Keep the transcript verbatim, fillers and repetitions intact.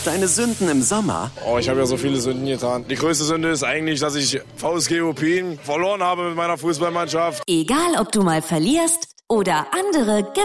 Deine Sünden im Sommer? Oh, ich habe ja so viele Sünden getan. Die größte Sünde ist eigentlich, dass ich V S G Ruppin verloren habe mit meiner Fußballmannschaft. Egal, ob du mal verlierst oder andere